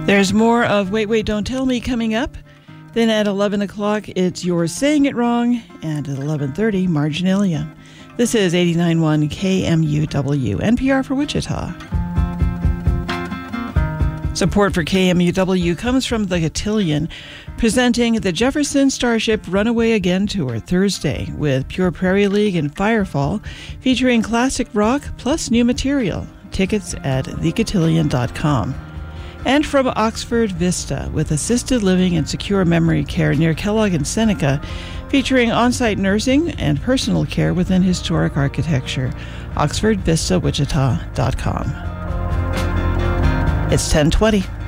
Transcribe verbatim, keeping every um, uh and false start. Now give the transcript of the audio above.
There's more of Wait, Wait, Don't Tell Me coming up. Then at eleven o'clock, it's You're Saying It Wrong. And at eleven thirty, Marginalia. This is eighty-nine point one K M U W, N P R for Wichita. Support for K M U W comes from the Cotillion, presenting the Jefferson Starship Runaway Again Tour Thursday with Pure Prairie League and Firefall, featuring classic rock plus new material. Tickets at the cotillion dot com. And from Oxford Vista, with assisted living and secure memory care near Kellogg and Seneca, featuring on-site nursing and personal care within historic architecture. oxford vista wichita dot com. It's ten twenty.